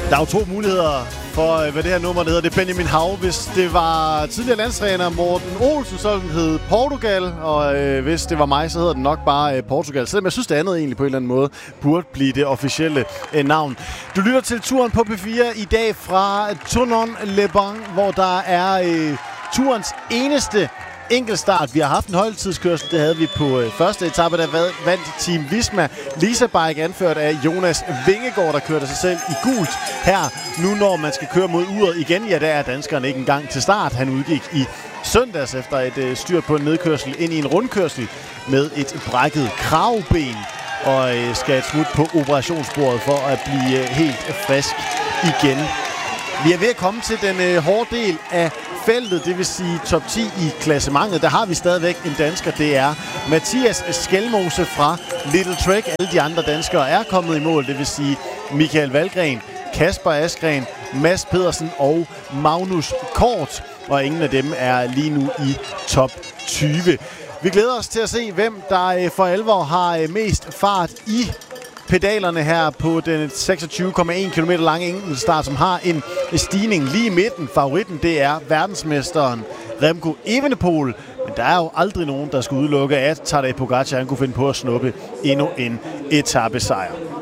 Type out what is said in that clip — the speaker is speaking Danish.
Der er jo to muligheder for, hvad det her nummer hedder. Det er Benjamin Hav. Hvis det var tidligere landstræner Morten Olsen, så den hed Portugal. Og hvis det var mig, så hedder den nok bare Portugal. Selvom jeg synes, det andet egentlig på en eller anden måde burde blive det officielle navn. Du lytter til turen på P4 i dag fra Thonon-les-Bains, hvor der er turens eneste enkeltstart. Vi har haft en holdtidskørsel, det havde vi på første etape, der vandt Team Visma. Lisa Bike anført af Jonas Vingegaard, der kørte sig selv i gult her. Nu når man skal køre mod uret igen, ja, der er danskeren ikke engang til start. Han udgik i søndags efter et styrt på en nedkørsel ind i en rundkørsel med et brækket kravben og skal et smut på operationsbordet for at blive helt frisk igen. Vi er ved at komme til den hårde del af feltet, det vil sige top 10 i klassementet. Der har vi stadigvæk en dansker, det er Mathias Skelmose fra Little Trek. Alle de andre danskere er kommet i mål, det vil sige Michael Valgren, Kasper Askren, Mads Pedersen og Magnus Kort. Og ingen af dem er lige nu i top 20. Vi glæder os til at se, hvem der for alvor har mest fart i pedalerne her på den 26,1 km lange enkeltstart, som har en stigning lige i midten. Favoritten, det er verdensmesteren Remco Evenepoel. Men der er jo aldrig nogen, der skal udelukke, at Tadej Pogačar kunne finde på at snuppe endnu en etapesejr.